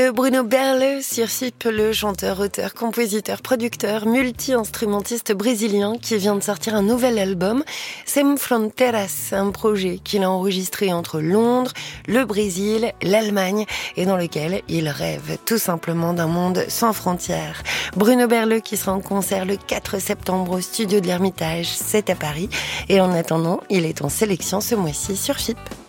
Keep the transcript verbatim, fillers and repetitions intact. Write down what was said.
Bruno Berle sur S I P, le chanteur, auteur, compositeur, producteur, multi-instrumentiste brésilien qui vient de sortir un nouvel album, Sem Fronteiras, un projet qu'il a enregistré entre Londres, le Brésil, l'Allemagne et dans lequel il rêve tout simplement d'un monde sans frontières. Bruno Berle qui sera en concert le quatre septembre au studio de l'Ermitage, c'est à Paris. Et en attendant, il est en sélection ce mois-ci sur S I P.